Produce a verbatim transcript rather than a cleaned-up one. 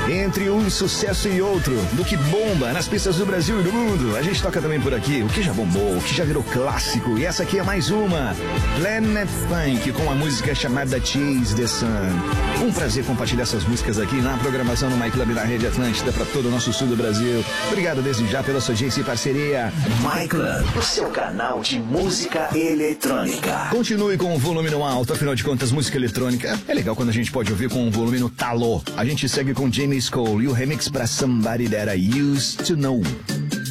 Entre um sucesso e outro, do que bomba nas pistas do Brasil e do mundo, a gente toca também por aqui o que já bombou, o que já virou clássico. E essa aqui é mais uma, Planet Funk, com a música chamada Chase the Sun. Um prazer compartilhar essas músicas aqui na programação no My Club na Rede Atlântida para todo o nosso sul do Brasil. Obrigado desde já pela sua audiência e parceria. My Club, o seu canal de música eletrônica. Continue com o volume no alto, afinal de contas, música eletrônica é legal quando a gente pode ouvir com o volume no talo. A gente segue com James Cole e o remix para Somebody That I Used to Know.